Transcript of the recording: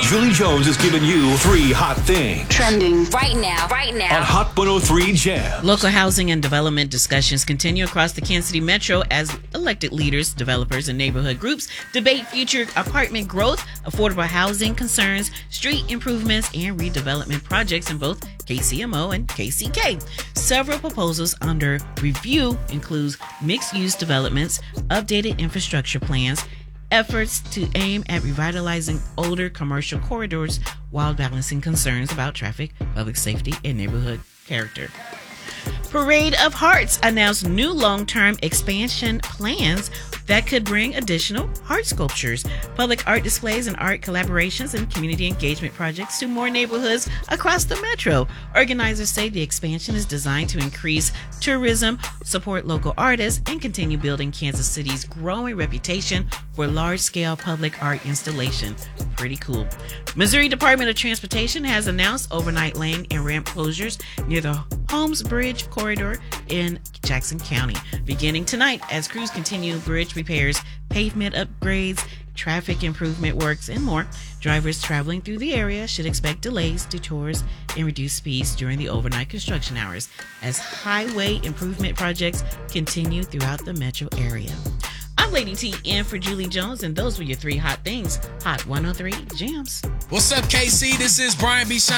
Julie Jones is giving you 3 hot things. Trending right now. On Hot 103 Jam. Local housing and development discussions continue across the Kansas City Metro as elected leaders, developers, and neighborhood groups debate future apartment growth, affordable housing concerns, street improvements, and redevelopment projects in both KCMO and KCK. Several proposals under review include mixed-use developments, updated infrastructure plans, efforts to aim at revitalizing older commercial corridors while balancing concerns about traffic, public safety, and neighborhood character. Parade of Hearts announced new long-term expansion plans that could bring additional heart sculptures, public art displays, and art collaborations and community engagement projects to more neighborhoods across the metro. Organizers say the expansion is designed to increase tourism, support local artists, and continue building Kansas City's growing reputation for large-scale public art installation. Pretty cool. Missouri Department of Transportation has announced overnight lane and ramp closures near the Holmes Bridge corridor in Jackson County, beginning tonight as crews continue bridge repairs, pavement upgrades, traffic improvement works, and more. Drivers traveling through the area should expect delays, detours, and reduced speeds during the overnight construction hours as highway improvement projects continue throughout the metro area. I'm Lady T in for Julie Jones, and those were your 3 hot things. Hot 103 Jams. What's up, KC? This is Brian B.